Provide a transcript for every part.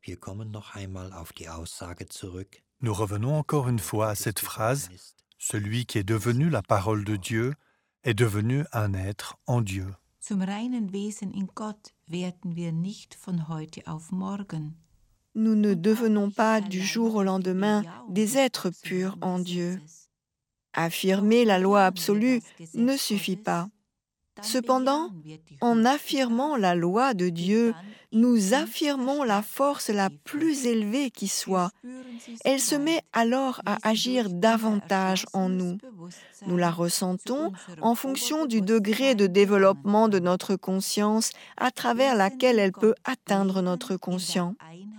Nous revenons encore une fois à cette phrase « Celui qui est devenu la parole de Dieu est devenu un être en Dieu ». Zum reinen Wesen in Gott werden wir nicht von heute auf morgen. Nous ne devenons pas du jour au lendemain des êtres purs en Dieu. Affirmer la loi absolue ne suffit pas. Cependant, en affirmant la loi de Dieu, nous affirmons la force la plus élevée qui soit. Elle se met alors à agir davantage en nous. Nous la ressentons en fonction du degré de développement de notre conscience à travers laquelle elle peut atteindre notre conscient.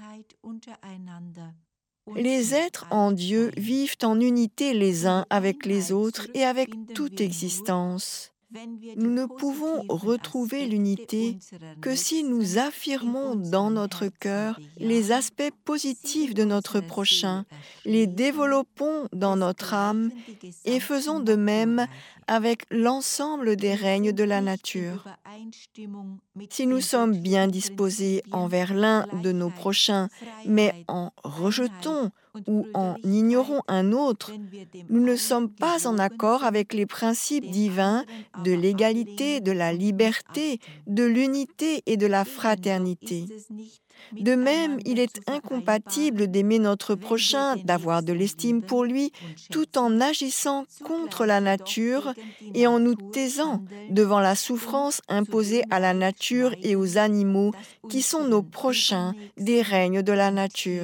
Les êtres en Dieu vivent en unité les uns avec les autres et avec toute existence. Nous ne pouvons retrouver l'unité que si nous affirmons dans notre cœur les aspects positifs de notre prochain, les développons dans notre âme et faisons de même avec l'ensemble des règnes de la nature. Si nous sommes bien disposés envers l'un de nos prochains, mais en rejetons ou en ignorons un autre, nous ne sommes pas en accord avec les principes divins de l'égalité, de la liberté, de l'unité et de la fraternité. De même, il est incompatible d'aimer notre prochain, d'avoir de l'estime pour lui, tout en agissant contre la nature et en nous taisant devant la souffrance imposée à la nature et aux animaux qui sont nos prochains des règnes de la nature.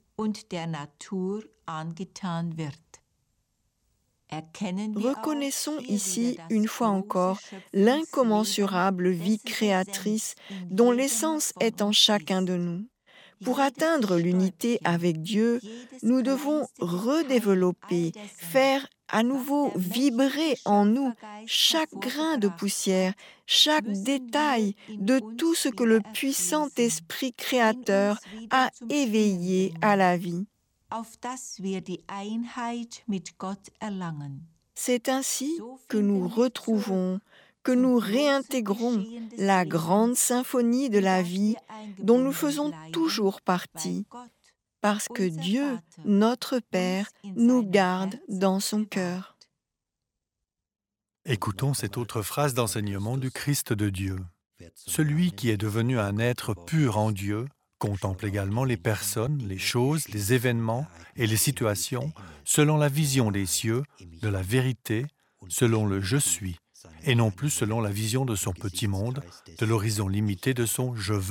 Reconnaissons ici, une fois encore, l'incommensurable vie créatrice dont l'essence est en chacun de nous. Pour atteindre l'unité avec Dieu, nous devons redévelopper, faire à nouveau vibrer en nous chaque grain de poussière, chaque détail de tout ce que le puissant Esprit créateur a éveillé à la vie. C'est ainsi que nous retrouvons, que nous réintégrons la grande symphonie de la vie dont nous faisons toujours partie, parce que Dieu, notre Père, nous garde dans son cœur. Écoutons cette autre phrase d'enseignement du Christ de Dieu. Celui qui est devenu un être pur en Dieu contemple également les personnes, les choses, les événements et les situations selon la vision des cieux, de la vérité, selon le « je suis », et non plus selon la vision de son petit monde, de l'horizon limité de son « je veux ».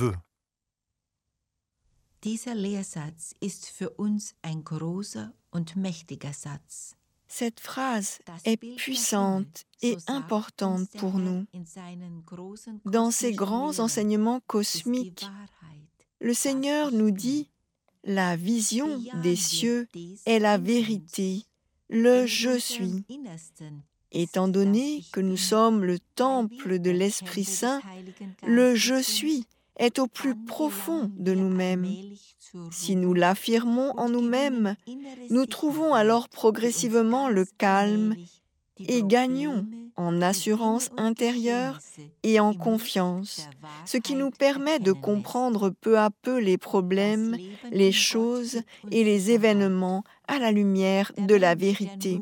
Dieser Lehrsatz ist für uns ein großer und mächtiger Satz. Cette phrase est puissante et importante pour nous. Dans ses grands enseignements cosmiques, le Seigneur nous dit « La vision des cieux est la vérité, le « je suis ». Étant donné que nous sommes le temple de l'Esprit Saint, le « je suis » est au plus profond de nous-mêmes. Si nous l'affirmons en nous-mêmes, nous trouvons alors progressivement le calme et gagnons en assurance intérieure et en confiance, ce qui nous permet de comprendre peu à peu les problèmes, les choses et les événements à la lumière de la vérité.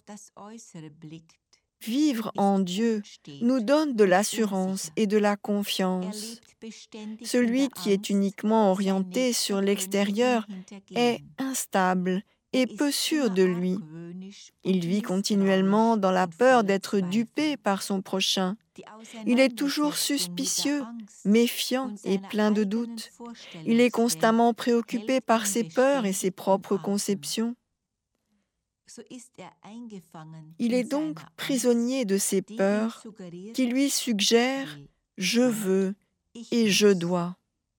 Vivre en Dieu nous donne de l'assurance et de la confiance. Celui qui est uniquement orienté sur l'extérieur est instable et peu sûr de lui. Il vit continuellement dans la peur d'être dupé par son prochain. Il est toujours suspicieux, méfiant et plein de doutes. Il est constamment préoccupé par ses peurs et ses propres conceptions. Il est donc prisonnier de ses peurs qui lui suggèrent « je veux » et « je dois ».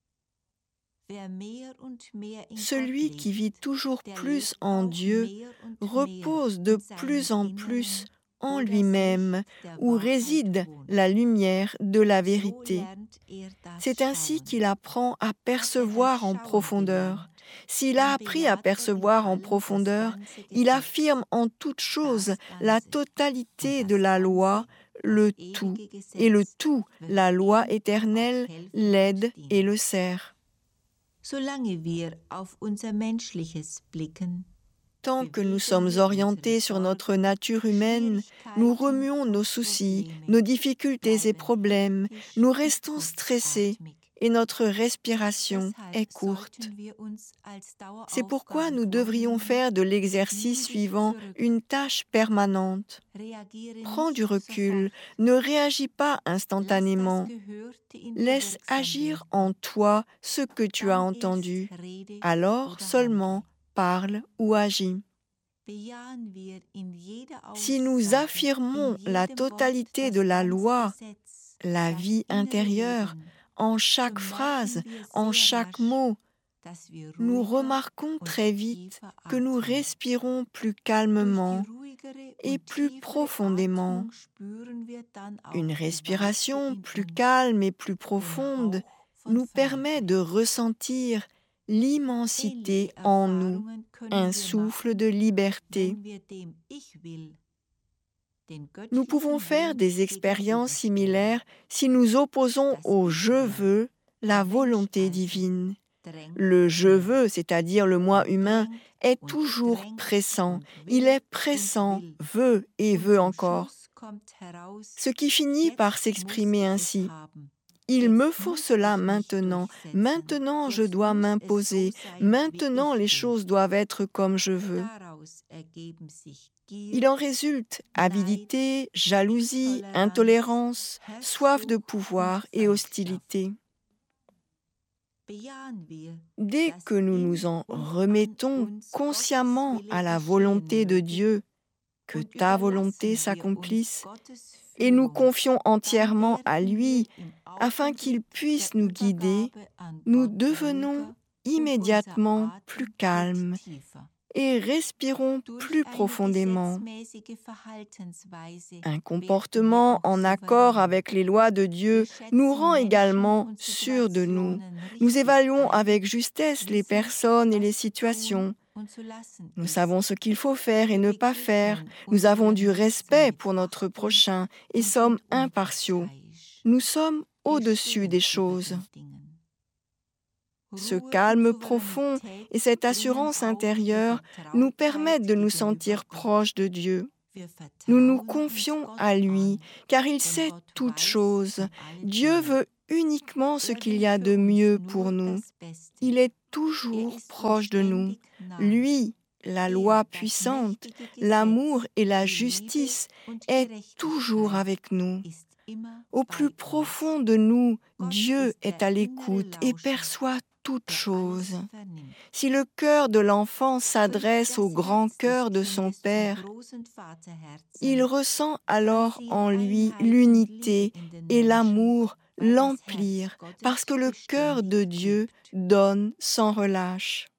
Celui qui vit toujours plus en Dieu repose de plus en plus en lui-même, où réside la lumière de la vérité. C'est ainsi qu'il apprend à percevoir en profondeur. S'il a appris à percevoir en profondeur, il affirme en toute chose la totalité de la loi, le tout, et le tout, la loi éternelle, l'aide et le sert. Solange wir auf unser Menschliches blicken, Tant que nous sommes orientés sur notre nature humaine, nous remuons nos soucis, nos difficultés et problèmes, nous restons stressés et notre respiration est courte. C'est pourquoi nous devrions faire de l'exercice suivant une tâche permanente. Prends du recul, ne réagis pas instantanément. Laisse agir en toi ce que tu as entendu. Alors seulement parle ou agis. Si nous affirmons la totalité de la loi, la vie intérieure, en chaque phrase, en chaque mot, nous remarquons très vite que nous respirons plus calmement et plus profondément. Une respiration plus calme et plus profonde nous permet de ressentir l'immensité en nous, un souffle de liberté. Nous pouvons faire des expériences similaires si nous opposons au « je veux » la volonté divine. Le « je veux », c'est-à-dire le moi humain, est toujours pressant. Il est pressant, veut et veut encore. Ce qui finit par s'exprimer ainsi. Il me faut cela maintenant. Maintenant, je dois m'imposer. Maintenant, les choses doivent être comme je veux. Il en résulte avidité, jalousie, intolérance, soif de pouvoir et hostilité. Dès que nous nous en remettons consciemment à la volonté de Dieu, que ta volonté s'accomplisse, et nous confions entièrement à lui afin qu'il puisse nous guider, nous devenons immédiatement plus calmes et respirons plus profondément. Un comportement en accord avec les lois de Dieu nous rend également sûrs de nous. Nous évaluons avec justesse les personnes et les situations. Nous savons ce qu'il faut faire et ne pas faire. Nous avons du respect pour notre prochain et sommes impartiaux. Nous sommes au-dessus des choses. Ce calme profond et cette assurance intérieure nous permettent de nous sentir proches de Dieu. Nous nous confions à lui, car il sait toutes choses. Dieu veut uniquement ce qu'il y a de mieux pour nous. Il est toujours proche de nous. Lui, la loi puissante, l'amour et la justice, est toujours avec nous. Au plus profond de nous, Dieu est à l'écoute et perçoit toutes choses. Si le cœur de l'enfant s'adresse au grand cœur de son Père, il ressent alors en lui l'unité et l'amour l'emplir, parce que le cœur de Dieu donne sans relâche.